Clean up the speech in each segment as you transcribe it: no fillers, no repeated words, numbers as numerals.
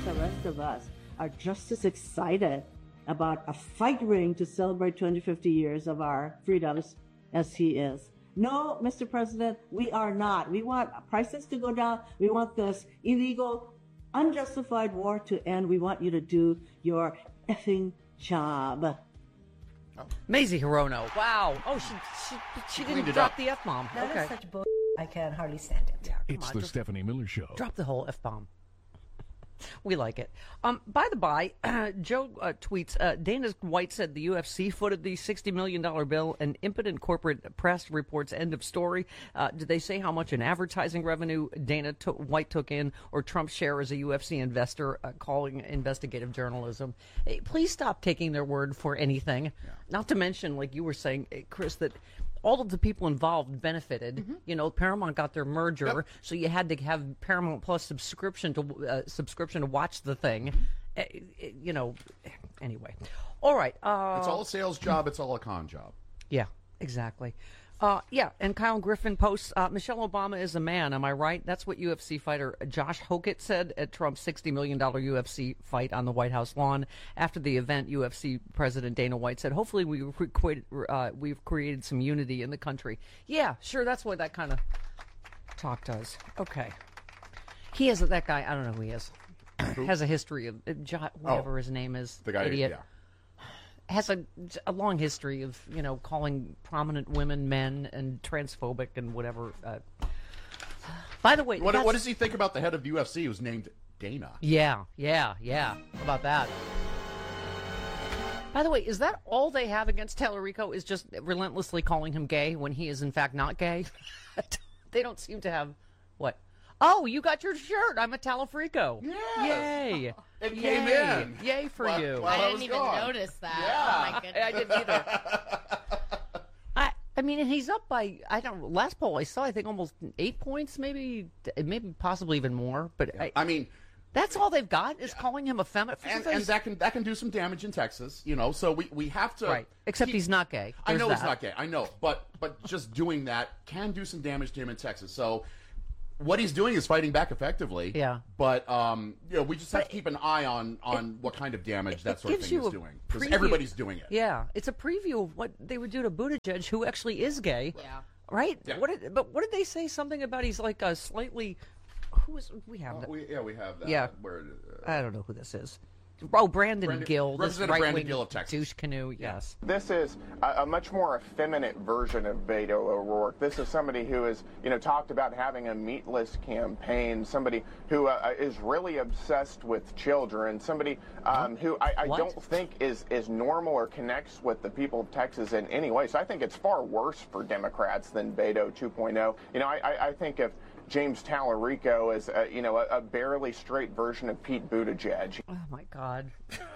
the rest of us are just as excited about a fight ring to celebrate 250 years of our freedoms as he is. No, Mr. President, we are not. We want prices to go down. We want this illegal, unjustified war to end. We want you to do your effing job. Maisie Hirono. Wow. Oh, she didn't drop the F-bomb. That is such bull. I can hardly stand it. Yeah, It's the Stephanie Miller Show. Drop the whole F-bomb. We like it. By the by, Joe tweets, Dana White said the UFC footed the $60 million bill, and impotent corporate press reports end of story. Did they say how much in advertising revenue White took in, or Trump's share as a UFC investor, calling investigative journalism? Hey, please stop taking their word for anything. Yeah. Not to mention, like you were saying, Chris, that all of the people involved benefited. Mm-hmm. You know, Paramount got their merger, so you had to have Paramount Plus subscription to watch the thing. Mm-hmm. You know, anyway. All right. It's all a sales job. It's all a con job. Yeah, exactly. Yeah, and Kyle Griffin posts, Michelle Obama is a man, am I right? That's what UFC fighter Josh Hokett said at Trump's $60 million UFC fight on the White House lawn. After the event, UFC President Dana White said, hopefully we've created some unity in the country. Yeah, sure, that's what that kind of talk does. Okay. He is, that guy, I don't know who he is, has a history of, whatever his name is, the guy, idiot. Yeah. Has a long history of, you know, calling prominent women men and transphobic and whatever. By the way, what does he think about the head of the UFC who's named Dana? Yeah. How about that? By the way, is that all they have against Tallarico, is just relentlessly calling him gay when he is in fact not gay? They don't seem to have, what? Oh, you got your shirt. I'm a Talafrico. Yes. Yay. It came in. Yay for you. I didn't even notice that. Yeah. Oh, my goodness. I didn't either. I mean, and he's up by, last poll I saw, I think almost 8 points, maybe possibly even more. But I mean, that's all they've got is calling him a feminist. And that can do some damage in Texas, you know. So we have to. Right. Except he's not gay. I know he's not gay. I know, but just doing that can do some damage to him in Texas. So what he's doing is fighting back effectively. Yeah. But you know, we just have to keep an eye on what kind of damage that sort of thing is doing, because everybody's doing it. Yeah, it's a preview of what they would do to Buttigieg, who actually is gay. Yeah. Right. Yeah. What did they say? Something about he's like a slightly. Who is we have that? We have that. Yeah. I don't know who this is. Oh, Brandon Gill, this Representative Brandon right-wing Gill of Texas. douche canoe, yes. This is a much more effeminate version of Beto O'Rourke. This is somebody who is, talked about having a meatless campaign, somebody who is really obsessed with children, somebody who I don't think is normal or connects with the people of Texas in any way. So I think it's far worse for Democrats than Beto 2.0. I think of James Tallarico as a barely straight version of Pete Buttigieg. Oh my God!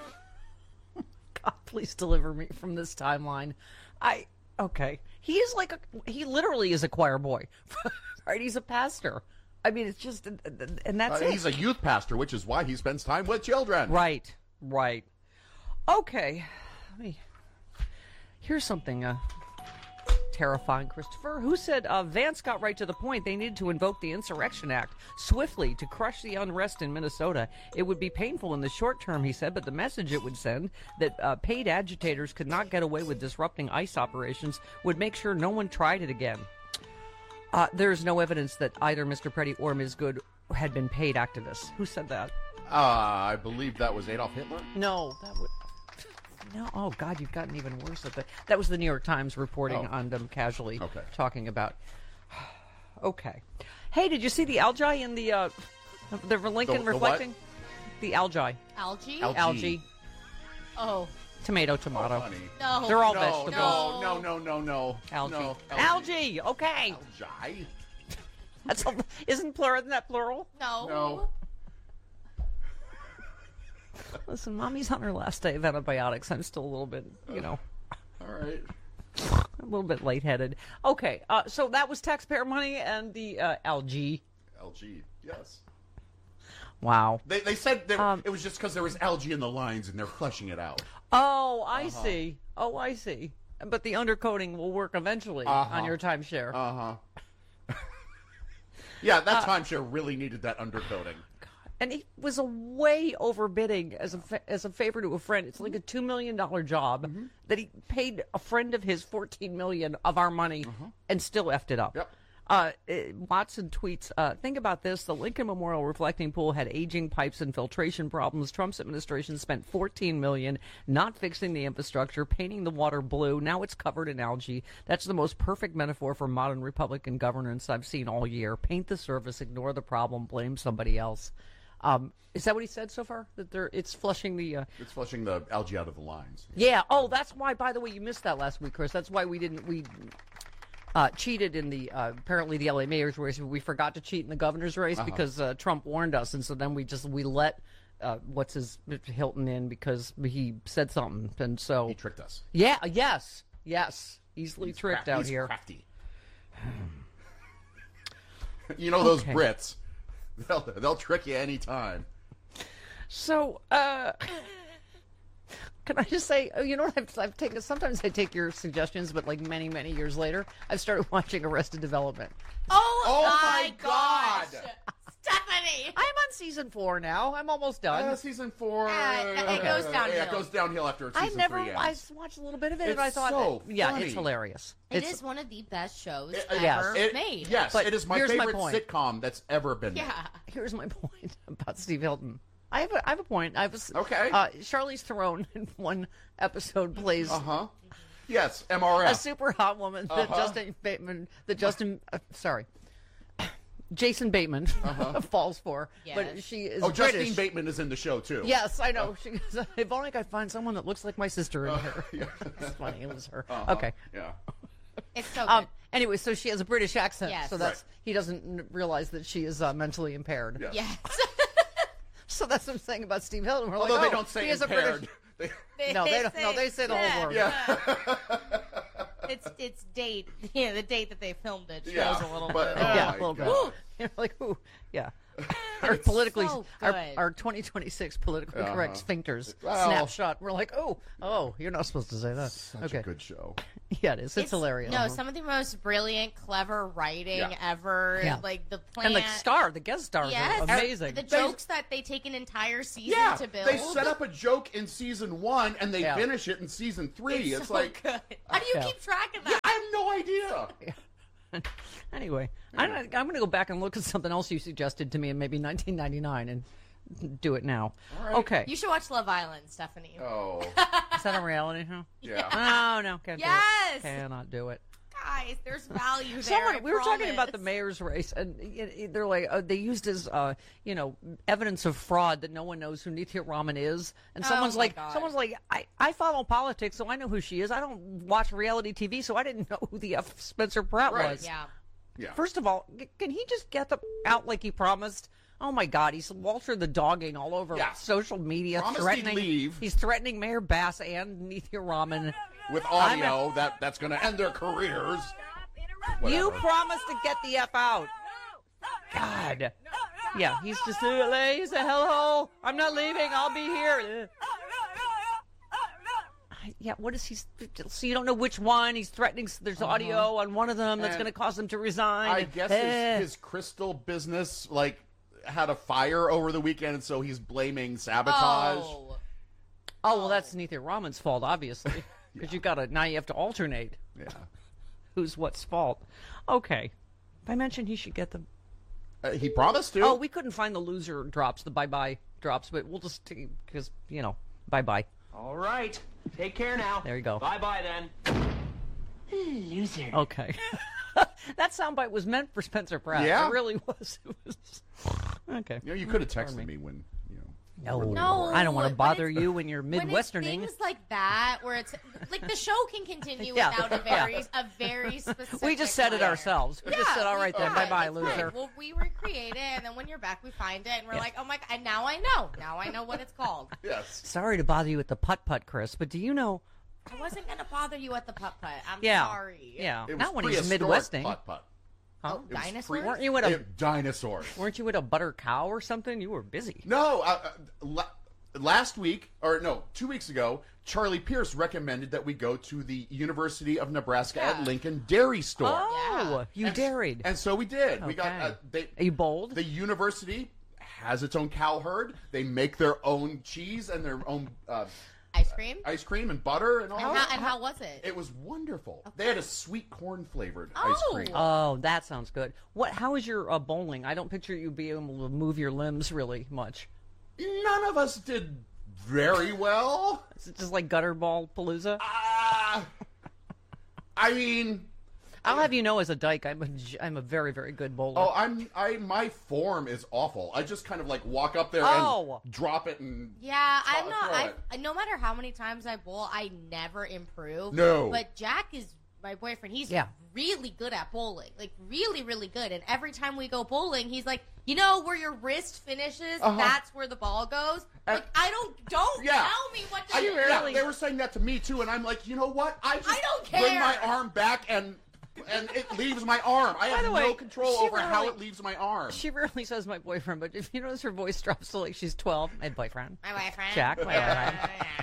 God, please deliver me from this timeline. Okay. He literally is a choir boy, right? He's a pastor. I mean, it's just, and that's it. He's a youth pastor, which is why he spends time with children. Right. Okay. Here's something terrifying, Christopher. Who said Vance got right to the point? They needed to invoke the Insurrection Act swiftly to crush the unrest in Minnesota. It would be painful in the short term, he said, but the message it would send that paid agitators could not get away with disrupting ICE operations would make sure no one tried it again. There is no evidence that either Mr. Petty or Ms. Good had been paid activists. Who said that? I believe that was Adolf Hitler. No, that would. No, oh God, you've gotten even worse at that. That was the New York Times reporting on them casually talking about. Okay, hey, did you see the algae in the Lincoln reflecting? What? The algae. Algae? Oh. Tomato. Oh, no. They're all no, vegetables. No. Algae. No, algae. Okay. Algae. Isn't that plural? No. Listen, Mommy's on her last day of antibiotics. I'm still a little bit, All right. a little bit lightheaded. Okay, so that was taxpayer money and the algae. Algae, yes. Wow. They said it was just because there was algae in the lines and they're flushing it out. Oh, I see. But the undercoating will work eventually on your timeshare. Yeah, that timeshare really needed that undercoating. God. And he was a way overbidding as a favor to a friend. It's like a $2 million job that he paid a friend of his $14 million of our money and still effed it up. Yep. Watson tweets, think about this. The Lincoln Memorial reflecting pool had aging pipes and filtration problems. Trump's administration spent $14 million not fixing the infrastructure, painting the water blue. Now it's covered in algae. That's the most perfect metaphor for modern Republican governance I've seen all year. Paint the surface, ignore the problem, blame somebody else. Is that what he said so far? That it's flushing the... It's flushing the algae out of the lines. Yeah. Oh, that's why, by the way, you missed that last week, Chris. That's why we cheated in the apparently the LA mayor's race. We forgot to cheat in the governor's race because Trump warned us, and so then we let Hilton in because he said something, and so He tricked us. Yeah. Yes. Easily tricked out He's here. crafty. You know those Okay. Brits. They'll trick you anytime. So, can I just say, you know what I've taken? Sometimes I take your suggestions, but like many, many years later, I've started watching Arrested Development. Oh my God. Stephanie! I'm on season 4 now. I'm almost done. Season 4. it goes downhill. Yeah, it goes downhill after season 3 I ends. watched a little bit of it, It's and I thought, so yeah, funny. it's hilarious. It It's is one of the best shows Yes. ever made. Yes, But it is my here's my favorite point. sitcom that's ever been made. Yeah. Here's my point about Steve Hilton. I have a point. Okay. Charlize Theron in one episode plays Yes, MRF. a super hot woman that Jason Bateman falls for, but Yes. she is Justine British. Bateman is in the show too. Yes, I know. She goes, if only I could find someone that looks like my sister in here. It's funny. It was her. Okay. Yeah. It's so good. Anyway, so she has a British accent, Yes. so that's he doesn't realize that she is mentally impaired. Yes. Yes. So that's what I'm saying about Steve Hilton. We're Although like, they oh, don't say he is a impaired. British. No, they don't. No, they say the whole word. Yeah. It's date. Yeah, the date that they filmed it shows Yeah, a little but- bit. oh Yeah, my a little God. bit. You're like, ooh, yeah. Our politically, so our good. 2026 politically correct sphincters Well- snapshot. We're like, oh, you're not supposed to say that. Such okay, a good show. yeah, it is. It's hilarious. No, some of the most brilliant, clever writing Yeah. ever. Yeah. Like the plan. and the guest stars Yes. are amazing. The jokes that they take an entire season Yeah, to build. they set up a joke in season 1 and they Yeah. finish it in season 3. It's so like, good. How do you Yeah. keep track of yeah, that? I have no idea. Anyway, I'm going to go back and look at something else you suggested to me in maybe 1999 and do it now. right. Okay, You should watch Love Island, Stephanie. Oh, is that a reality show? yeah. Oh no, can't Yes! do it. Cannot do it. Guys, there's value there. I We were talking about the promise. mayor's race, and they're like they used as evidence of fraud that no one knows who Nithya Raman is, and Oh my God. I follow politics, so I know who she is. I don't watch reality TV, so I didn't know who the F. Spencer Pratt Right. was. Yeah. Yeah. First of all, can he just get the out like he promised? Oh my God, he's Walter the dogging all over Yeah. social media, Promised he'd threatening. leave. He's threatening Mayor Bass and Nithya Raman. With audio, that's going to end their careers. You Whatever. promised to get the F out. God. Yeah, he's just he's a hellhole. I'm not leaving. I'll be here. Yeah, what is he? So you don't know which one he's threatening. There's audio on one of them that's And going to cause him to resign. I and- guess his crystal business, had a fire over the weekend, and so he's blaming sabotage. Oh. well, that's Nithya Raman's fault, obviously, because now you have to alternate Yeah. who's what's fault. Okay, I mentioned he should get the. He promised to. Oh, we couldn't find the loser drops, the bye-bye drops, but we'll just take because bye-bye. All right. Take care now. There you go. Bye-bye then. Loser. Okay. That soundbite was meant for Spencer Pratt. Yeah? It really was. It was okay. You could have texted me when, No, I don't want to when bother it's- you when you're When it's Midwesterning. things like that, where it's like the show can continue Yeah. without a very specific. We just said it layer. ourselves. We just said, all right then, Yeah, bye-bye, it's fine. loser. Well, we recreate it, and then when you're back, we find it, and we're like, oh my god! And now I know. Now I know what it's called. Yes. Sorry to bother you with the putt-putt, Chris, but do you know... I wasn't gonna bother you at the putt-putt. I'm Yeah. sorry. Yeah. It was Not when he's prehistoric Midwesting. putt-putt. Oh, It was dinosaurs. Weren't you at a... Dinosaurs. Weren't you at a butter cow or something? You were busy. No, last week, or no, 2 weeks ago, Charlie Pierce recommended that we go to the University of Nebraska at Lincoln Dairy Store. Oh, you And- dared. And so we did. We got Okay. they Are you bold? The university has its own cow herd. They make their own cheese and their own Ice cream and butter and all that. And how was it? It was wonderful. Okay. They had a sweet corn flavored Oh. ice cream. Oh, that sounds good. How is your bowling? I don't picture you being able to move your limbs really much. None of us did very well. Is it just like gutter ball palooza? I mean, I'll have you know, as a dyke, I'm a very, very good bowler. Oh, my form is awful. I just kind of like walk up there Oh. and drop it and Yeah, I'm throw not. it. No matter how many times I bowl, I never improve. No. But Jack is my boyfriend. He's really good at bowling, like really, really good. And every time we go bowling, he's like, you know, where your wrist finishes, that's where the ball goes. Like, don't tell me what to do. Yeah, they were saying that to me too, and I'm like, you know what? I don't bring care. my arm back and it leaves my arm. I have the way, no control she over how really- it leaves my arm. She rarely says my boyfriend, but if you notice her voice drops to like she's 12, my boyfriend. My boyfriend. Jack, my boyfriend.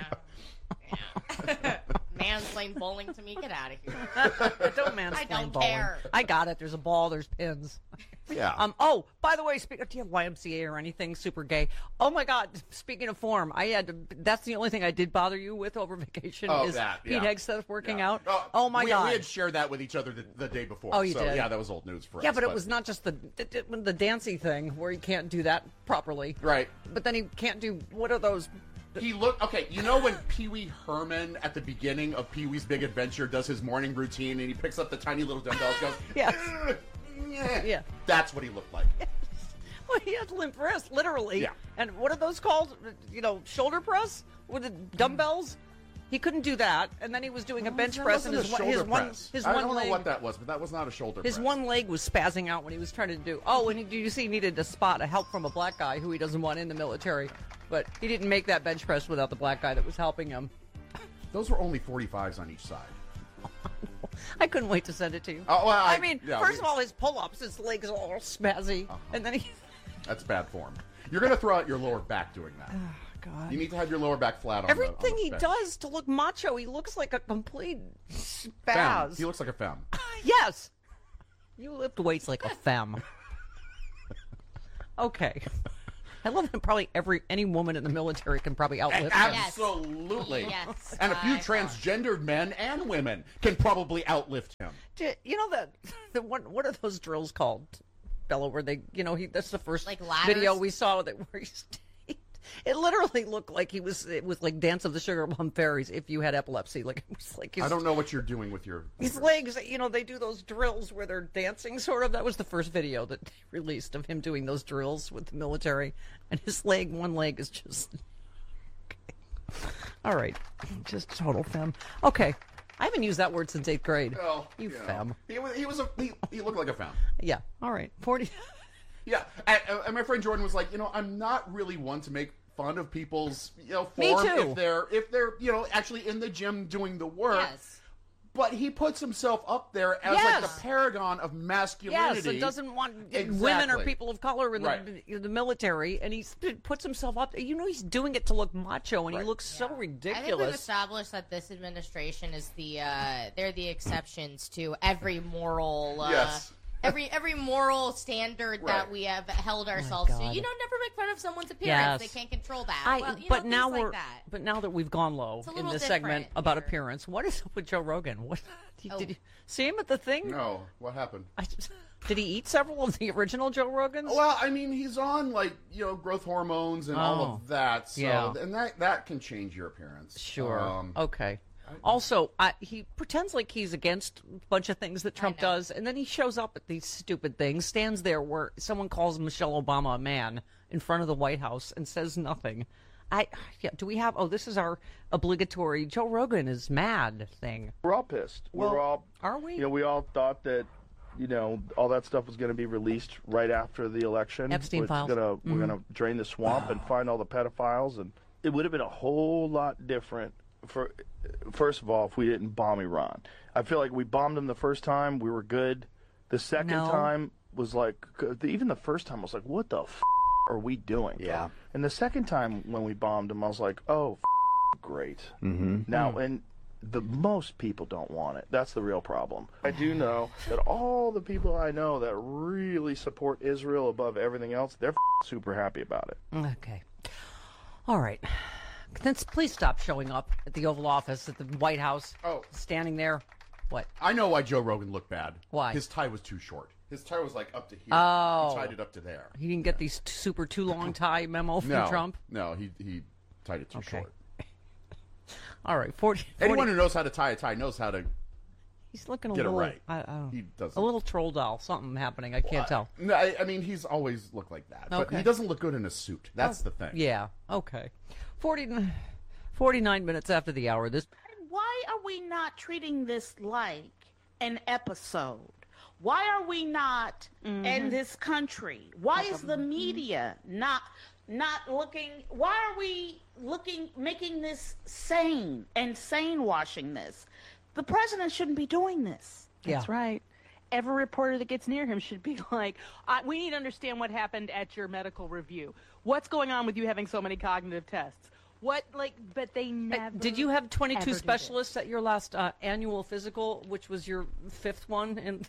Yeah. Mansplain bowling to me. Get out of here. Don't mansplain I don't bowling. care. I got it. There's a ball. There's pins. Yeah. Oh, by the way, do you have YMCA or anything super gay? Oh my God! Speaking of form, that's the only thing I did bother you with over vacation is Pete Hegseth working out. Oh my God! We had shared that with each other the day before. Oh, you so, did? Yeah, that was old news for us. Yeah, but it was not just the dancing thing where he can't do that properly. Right. But then he can't do, what are those? He looked okay. You know when Pee Wee Herman at the beginning of Pee Wee's Big Adventure does his morning routine and he picks up the tiny little dumbbells, goes, Yes. yeah. That's what he looked like. Well, he has limp wrists, literally. Yeah. And what are those called? You know, shoulder press with the dumbbells. He couldn't do that, and then he was doing a bench That press, and wasn't a shoulder press. his I one don't leg. know what that was, but that was not a shoulder press. His one leg was spazzing out when he was trying to do. Oh, and you see, he needed to spot a help from a black guy who he doesn't want in the military, but he didn't make that bench press without the black guy that was helping him. Those were only 45s on each side. I couldn't wait to send it to you. Oh, well, I mean, first of all, his pull-ups, his legs are all spazzy, and then he. That's bad form. You're going to throw out your lower back doing that. God. You need to have your lower back flat on Everything the he bench. does to look macho, he looks like a complete Femme. spaz. He looks like a femme. Yes. You lift weights like a femme. Okay. I love that probably any woman in the military can probably outlift him. Absolutely. Yes. And a few By far. transgendered men and women can probably outlift him. You know the what are those drills called, Bella? Where they, that's the first Like ladders? video we saw where he stayed. It literally looked like it was like Dance of the Sugar Plum Fairies if you had epilepsy. Like it was like I don't know what you're doing with your his legs. They do those drills where they're dancing. Sort of. That was the first video that they released of him doing those drills with the military, and his one leg is just. Okay. All right, just total femme. Okay. I haven't used that word since 8th grade. Well, you femme. He looked like a femme. Yeah. All right. 40. Yeah, and my friend Jordan was like, I'm not really one to make fun of people's, form Me too. if they're, actually in the gym doing the work. Yes. But he puts himself up there as Yes. like the paragon of masculinity. Yes, and doesn't want women or Exactly. people of color in the military, and he puts himself up. He's doing it to look macho, and he looks so I think we've ridiculous. established that this administration is they're the exceptions to every moral Yes. every moral standard that Right. we have held ourselves to. God. Never make fun of someone's appearance. Yes. They can't control that. But now things like that. but now that we've gone low a in little this segment different about here. appearance, what is up with Joe Rogan? What did you see him at the thing? No, what happened? Did he eat several of the original Joe Rogans? Well, I mean, he's on growth hormones and all Oh. of that. So, Yeah. and that can change your appearance. Sure. Okay. Also, he pretends like he's against a bunch of things that Trump does, and then he shows up at these stupid things, stands there where someone calls Michelle Obama a man in front of the White House and says nothing. Do we have? Oh, this is our obligatory Joe Rogan is mad thing. We're all pissed. We're all. Are we? We all thought that, all that stuff was going to be released right after the election. Epstein files. We're gonna drain the swamp and find all the pedophiles, and it would have been a whole lot different. First of all, if we didn't bomb Iran, I feel like we bombed them the first time. We were good. The second time was like, even the first time I was like, what the are we doing? Yeah. And the second time when we bombed them, I was like, oh, great. Mm-hmm. Now, and the most people don't want it. That's the real problem. I do know that all the people I know that really support Israel above everything else, they're super happy about it. Okay. All right. Then please stop showing up at the Oval Office, at the White House, standing there. What? I know why Joe Rogan looked bad. Why? His tie was too short. His tie was like up to here. Oh. He tied it up to there. He didn't get these super too long tie memo from Trump? No, he tied it too short. All right. 40. Anyone who knows how to tie a tie knows how to He's looking a get little, it right. I don't, he doesn't. a little troll doll. Something happening. I can't tell. No, I mean, he's always looked like that. But he doesn't look good in a suit. That's the thing. Yeah. Okay. 49 minutes after the hour. Why are we not treating this like an episode? Why are we not in this country? Why is the media not looking? Why are we making this sane and washing this? The president shouldn't be doing this. That's right. Every reporter that gets near him should be like, we need to understand what happened at your medical review. What's going on with you having so many cognitive tests? But they never. Did you have 22 specialists at your last annual physical, which was your fifth one? And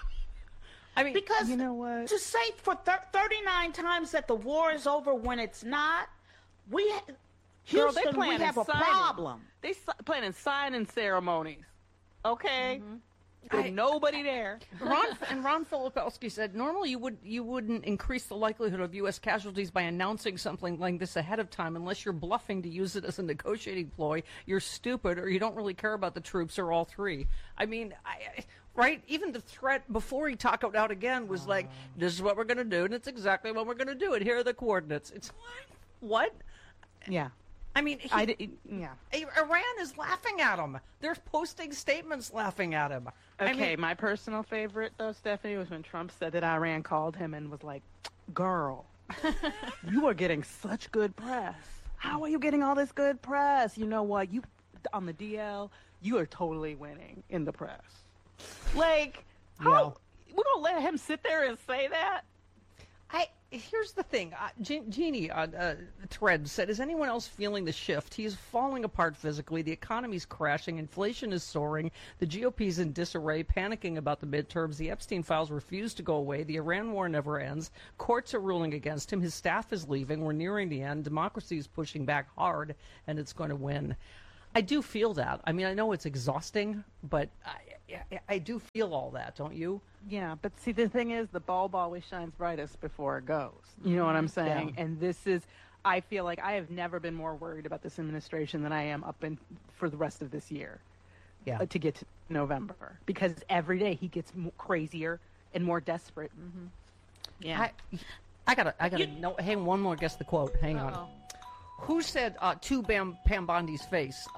I mean, because you know what? To say for 39 times that the war is over when it's not, Houston, we have a problem. They planning signing ceremonies, okay? With nobody there. Ron Filipowski said normally you wouldn't increase the likelihood of U.S. casualties by announcing something like this ahead of time unless you're bluffing to use it as a negotiating ploy. You're stupid, or you don't really care about the troops, or all three. I mean, right? Even the threat before he talked out again was like, "This is what we're going to do, and it's exactly what we're going to do, and here are the coordinates." It's like, what? Yeah. I mean, Iran is laughing at him. They're posting statements laughing at him. Okay, my personal favorite, though, Stephanie, was when Trump said that Iran called him and was like, girl, you are getting such good press. How are you getting all this good press? You know what? You on the DL, you are totally winning in the press. Like, we're going to let him sit there and say that? Here's the thing. Jeannie on Thread said, is anyone else feeling the shift? He is falling apart physically. The economy's crashing. Inflation is soaring. The GOP's in disarray, panicking about the midterms. The Epstein files refuse to go away. The Iran war never ends. Courts are ruling against him. His staff is leaving. We're nearing the end. Democracy is pushing back hard, and it's going to win. I do feel that. I mean, I know it's exhausting, but I do feel all that, don't you? Yeah, but see, the thing is, the bulb always shines brightest before it goes. You know what I'm saying? Yeah. And this is, I feel like I have never been more worried about this administration than I am for the rest of this year. Yeah. To get to November. Because every day he gets crazier and more desperate. Mm-hmm. Yeah. I gotta hang one more, guess the quote. Hang on. Who said to Pam Bondi's face?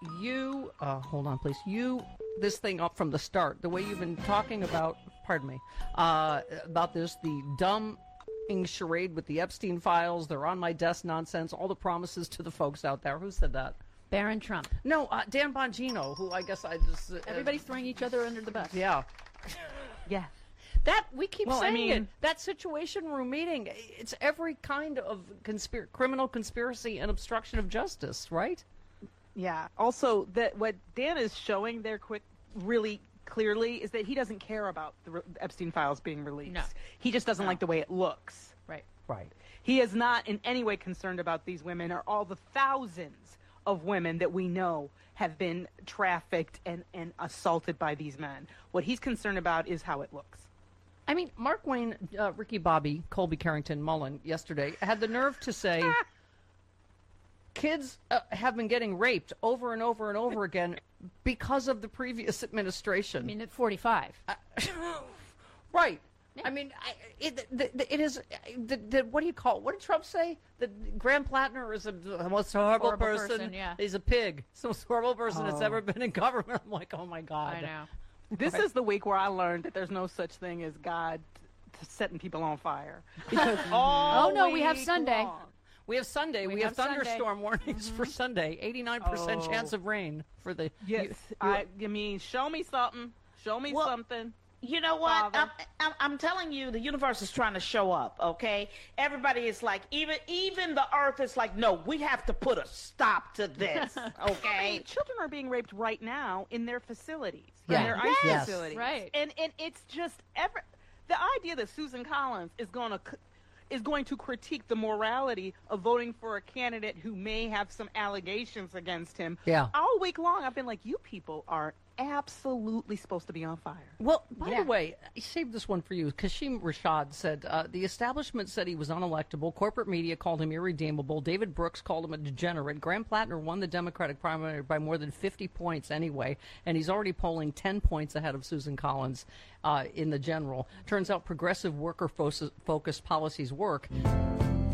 Hold on, please. This thing up from the start, the way you've been talking about, about this, the dumb charade with the Epstein files, they're on my desk nonsense, all the promises to the folks out there. Who said that? Barron Trump. No, Dan Bongino, who I guess I just... Everybody's throwing each other under the bus. Yeah. Yeah. That, we keep saying it. That Situation Room meeting, it's every kind of criminal conspiracy and obstruction of justice, right? Yeah. Also, that what Dan is showing there really clearly is that he doesn't care about the Epstein files being released. No. He just doesn't like the way it looks. Right. Right. He is not in any way concerned about these women or all the thousands of women that we know have been trafficked and assaulted by these men. What he's concerned about is how it looks. I mean, Mark Wayne, Ricky Bobby, Colby Carrington, Mullen yesterday had the nerve to say kids have been getting raped over and over and over again because of the previous administration. I mean, at 45. Right. Yeah. I mean, it is. What do you call it? What did Trump say? That Graham Plattner is the most horrible person. Yeah. He's a pig. It's the most horrible person that's ever been in government. I'm like, oh my God. I know. This is the week where I learned that there's no such thing as God setting people on fire. Because we have Sunday. Long, we have Sunday. We have thunderstorm warnings for Sunday. 89% chance of rain for the. Yes. I mean, show me something. Show me something. You know what? I'm telling you, the universe is trying to show up. Okay, everybody is like, even the earth is like, no, we have to put a stop to this. Okay, I mean, children are being raped right now in their facilities, Yeah. in their ICE Yes. facilities, Right. And it's just the idea that Susan Collins is going to critique the morality of voting for a candidate who may have some allegations against him. Yeah. All week long, I've been like, you people are absolutely supposed to be on fire. Well, by the way, I saved this one for you. Kashim Rashad said, the establishment said he was unelectable. Corporate media called him irredeemable. David Brooks called him a degenerate. Graham Plattner won the Democratic primary by more than 50 points anyway, and he's already polling 10 points ahead of Susan Collins in the general. Turns out progressive worker-focused policies work.